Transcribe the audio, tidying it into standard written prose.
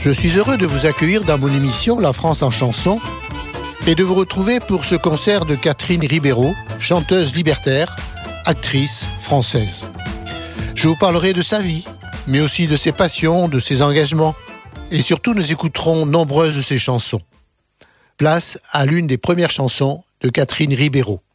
Je suis heureux de vous accueillir dans mon émission La France en chanson et de vous retrouver pour ce concert de Catherine Ribeiro, chanteuse libertaire, actrice française. Je vous parlerai de sa vie, mais aussi de ses passions, de ses engagements, et surtout nous écouterons nombreuses de ses chansons. Place à l'une des premières chansons de Catherine Ribeiro.